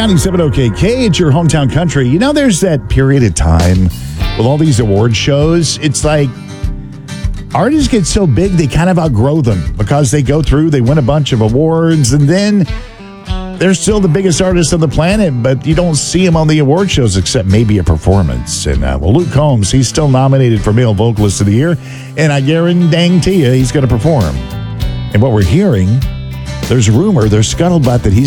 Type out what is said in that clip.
97 OKK, it's your hometown country. You know, there's that period of time with all these award shows. It's like artists get so big, they kind of outgrow them because they go through, they win a bunch of awards, and then they're still the biggest artists on the planet, but you don't see them on the award shows except maybe a performance. And, Luke Combs, he's still nominated for Male Vocalist of the Year, and I guarantee you he's going to perform. And what we're hearing, there's scuttlebutt that he's